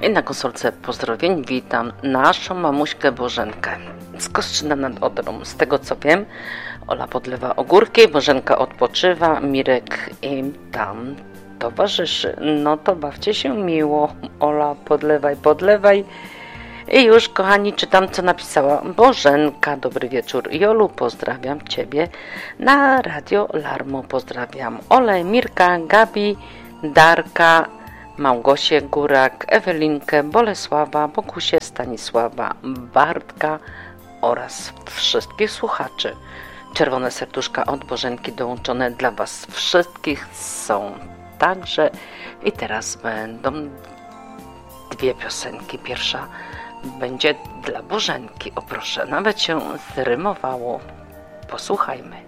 I na konsolce pozdrowień witam naszą mamuśkę Bożenkę z Kostrzyna nad Odrą. Z tego co wiem, Ola podlewa ogórki, Bożenka odpoczywa, Mirek im tam towarzyszy. No to bawcie się miło. Ola, podlewaj. I już, kochani, czytam, co napisała Bożenka. Dobry wieczór, Jolu, pozdrawiam Ciebie na Radio Larmo. Pozdrawiam Olę, Mirka, Gabi, Darka, Małgosię Górak, Ewelinkę, Bolesława, Bogusię, Stanisława, Bartka oraz wszystkich słuchaczy. Czerwone serduszka od Bożenki dołączone dla Was wszystkich są także. I teraz będą dwie piosenki. Pierwsza będzie dla Bożenki. O proszę, nawet się zrymowało. Posłuchajmy.